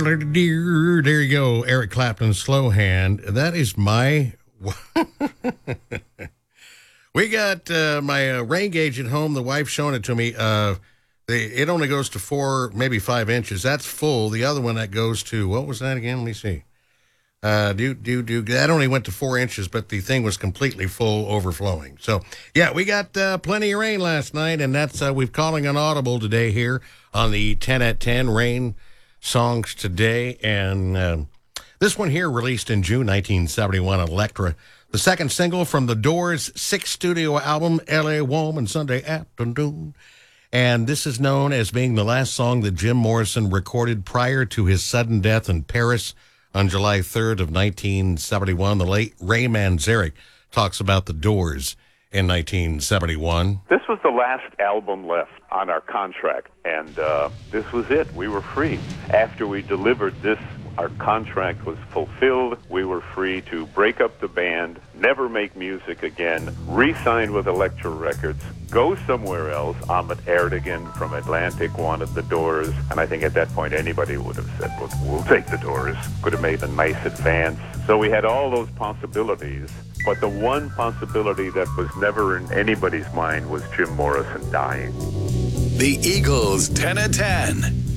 There you go, Eric Clapton, Slow Hand. That is my... We got my rain gauge at home. The wife's showing it to me. It only goes to 4, maybe 5 inches. That's full. The other one that goes to, what was that again? Let me see. That only went to 4 inches, but the thing was completely full, overflowing. So, yeah, we got plenty of rain last night, and that's we're calling an audible today here on the 10 at 10 rain songs today. And this one here released in June 1971, Electra, the second single from The Doors' 6th studio album, L.A. Woman Sunday Afternoon. And this is known as being the last song that Jim Morrison recorded prior to his sudden death in Paris on July 3rd of 1971. The late Ray Manzarek talks about The Doors in 1971. This was the last album left on our contract, and this was it. We were free. After we delivered this, our contract was fulfilled. We were free to break up the band, never make music again, re-sign with Elektra Records, go somewhere else. Ahmet Ertegun from Atlantic wanted The Doors, and I think at that point anybody would have said, well, we'll take The Doors. Could have made a nice advance. So we had all those possibilities, but the one possibility that was never in anybody's mind was Jim Morrison dying. The Eagles 10 at 10.